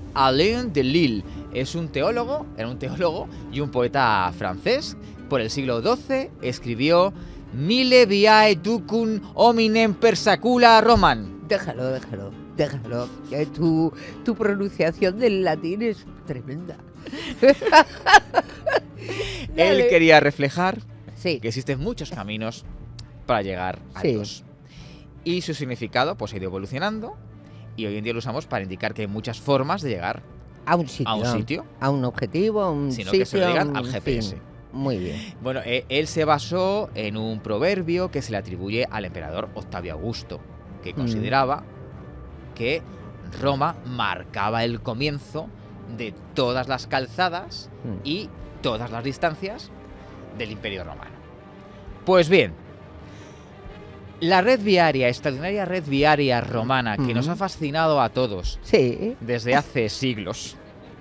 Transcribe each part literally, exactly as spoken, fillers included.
Alain de Lille. Es un teólogo, era un teólogo y un poeta francés. Por el siglo doce escribió Mille viae ducum hominem per secula Roman. Déjalo, déjalo, déjalo. Que tu, tu pronunciación del latín es tremenda. Él quería reflejar sí. que existen muchos caminos para llegar a sí. Dios. Y su significado pues ha ido evolucionando y hoy en día lo usamos para indicar que hay muchas formas de llegar a un sitio, a un, sitio, a un objetivo, a un sino sitio, que se lo digan al fin. G P S. Muy bien. Bueno, eh, él se basó en un proverbio que se le atribuye al emperador Octavio Augusto, que consideraba mm. que Roma marcaba el comienzo de todas las calzadas mm. y todas las distancias del Imperio Romano. Pues bien, la red viaria, extraordinaria red viaria romana, que mm. nos ha fascinado a todos sí. desde hace siglos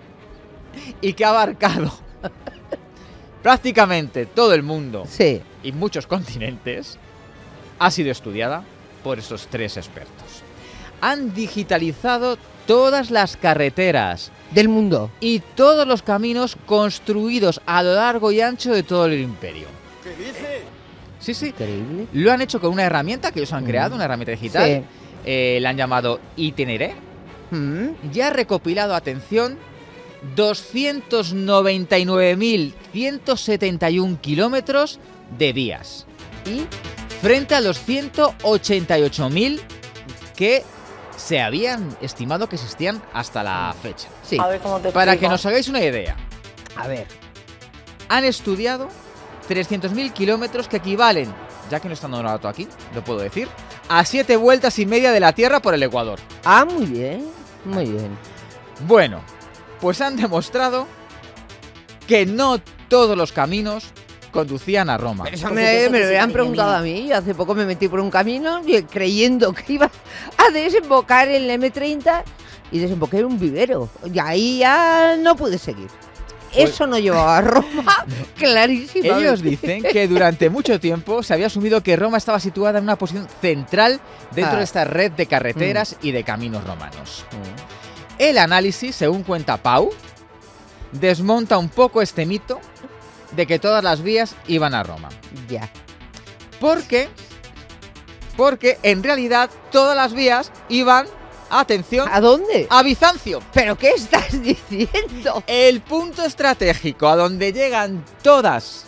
y que ha abarcado prácticamente todo el mundo sí. y muchos continentes, ha sido estudiada por esos tres expertos. Han digitalizado todas las carreteras del mundo y todos los caminos construidos a lo largo y ancho de todo el imperio. ¿Qué dice? Sí, sí. Increíble. Lo han hecho con una herramienta que ellos han creado, una herramienta digital. Sí. Eh, la han llamado Itineré. Mm. Ya ha recopilado, atención, doscientos noventa y nueve mil ciento setenta y uno kilómetros de vías. Y frente a los ciento ochenta y ocho mil que se habían estimado que existían hasta la fecha. Sí. A ver cómo te Para explico. que nos hagáis una idea, A ver. han estudiado trescientos mil kilómetros que equivalen, ya que no está dando dato aquí, lo puedo decir, a siete vueltas y media de la Tierra por el Ecuador. Ah, muy bien. Muy bien. Bueno, pues han demostrado que no todos los caminos conducían a Roma. Pero eso me, me lo habían preguntado a mí. Yo hace poco me metí por un camino y creyendo que iba a desembocar en el eme treinta y desemboqué en un vivero. Y ahí ya no pude seguir. Pues, eso no llevaba a Roma, clarísimo. Ellos dicen que durante mucho tiempo se había asumido que Roma estaba situada en una posición central dentro ah. de esta red de carreteras mm. y de caminos romanos. Mm. El análisis, según cuenta Pau, desmonta un poco este mito de que todas las vías iban a Roma. Ya. Porque, porque en realidad todas las vías iban, atención, ¿a dónde? A Bizancio. ¿Pero qué estás diciendo? El punto estratégico a donde llegan todas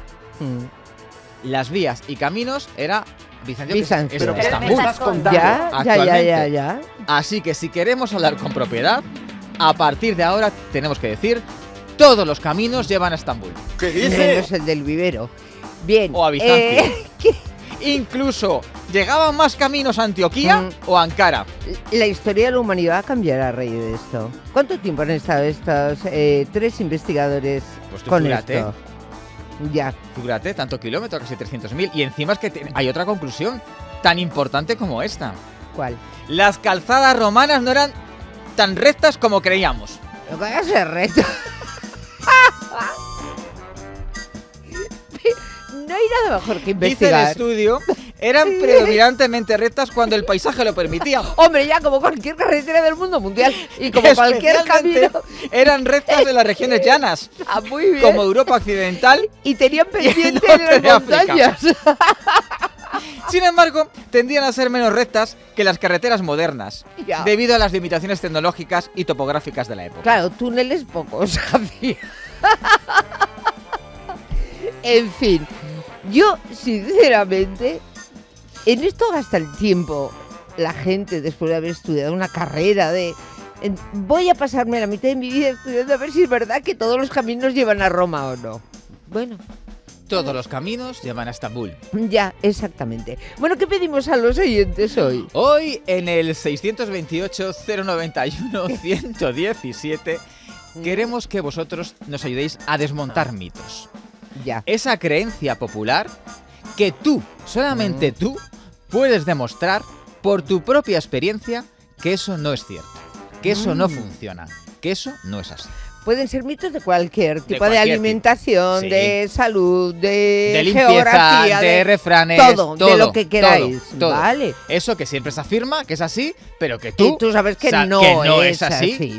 mm. las vías y caminos era Bizancio. Bizancio. Que es, Pero es Estambul. ¿Me estás contando? Ya, ya, ya, ya, ya. Así que si queremos hablar con propiedad, a partir de ahora tenemos que decir todos los caminos llevan a Estambul. ¿Qué dice? Menos el del vivero. Bien. O a Bizancio. Eh, ¿qué? Incluso llegaban más caminos a Antioquía mm. o a Ankara. La historia de la humanidad cambiará a raíz de esto. ¿Cuánto tiempo han estado estos eh, tres investigadores pues tú con fíjate, esto? Ya. Fíjate, tanto kilómetro, casi trescientos mil. Y encima es que hay otra conclusión tan importante como esta. ¿Cuál? Las calzadas romanas no eran tan rectas como creíamos. Lo que haga ser recto. No hay nada mejor que investigar. Dice el estudio, eran predominantemente rectas cuando el paisaje lo permitía. Hombre, ya como cualquier carretera del mundo mundial y como cualquier camino. Eran rectas en las regiones llanas. Ah, muy bien. Como Europa Occidental. Y tenían pendiente en las montañas. Sin embargo, tendían a ser menos rectas que las carreteras modernas, ya. debido a las limitaciones tecnológicas y topográficas de la época. Claro, túneles pocos había. En fin, yo sinceramente, en esto gasta el tiempo la gente después de haber estudiado una carrera de... En, voy a pasarme la mitad de mi vida estudiando a ver si es verdad que todos los caminos llevan a Roma o no. Bueno... Todos los caminos llevan a Estambul. Ya, exactamente. Bueno, ¿qué pedimos a los oyentes hoy? Hoy en el seiscientos veintiocho, cero noventa y uno, ciento diecisiete queremos que vosotros nos ayudéis a desmontar mitos. Ya. Esa creencia popular que tú, solamente mm. tú, puedes demostrar por tu propia experiencia que eso no es cierto, que eso mm. no funciona, que eso no es así. Pueden ser mitos de cualquier tipo de, de alimentación, tipo. Sí. de salud, de, de limpieza, geografía, de, de refranes, todo, todo, de lo que queráis, todo, todo. ¿vale? Eso que siempre se afirma que es así, pero que tú, y tú sabes que, sa no, que no es es así. así.